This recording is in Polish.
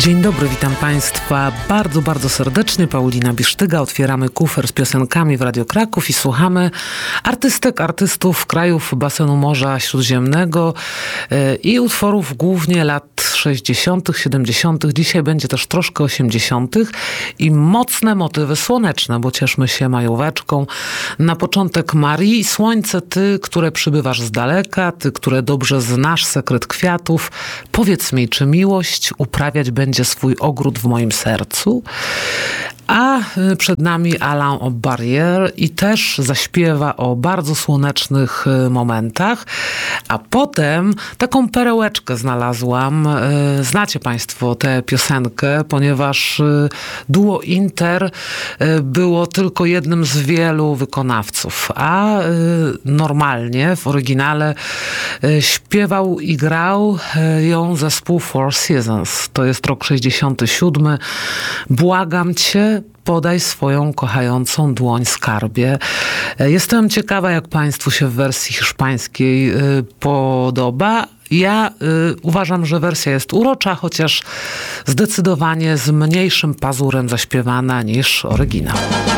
Dzień dobry, witam Państwa bardzo, bardzo serdecznie. Paulina Bisztyga. Otwieramy kufer z piosenkami w Radio Kraków i słuchamy artystów krajów basenu Morza Śródziemnego i utworów głównie lat 60., 70. Dzisiaj będzie też troszkę 80. i mocne motywy słoneczne, bo cieszmy się majóweczką. Na początek Marii, słońce, ty, które przybywasz z daleka, ty, które dobrze znasz sekret kwiatów, powiedz mi, czy miłość uprawiać będzie swój ogród w moim sercu? A przed nami Alain Barrière i też zaśpiewa o bardzo słonecznych momentach. A potem taką perełeczkę znalazłam. Znacie Państwo tę piosenkę, ponieważ duo Inter było tylko jednym z wielu wykonawców. A normalnie w oryginale śpiewał i grał ją zespół Four Seasons. To jest rok 67. Błagam Cię, podaj swoją kochającą dłoń skarbie. Jestem ciekawa, jak Państwu się w wersji hiszpańskiej podoba. Ja uważam, że wersja jest urocza, chociaż zdecydowanie z mniejszym pazurem zaśpiewana niż oryginał.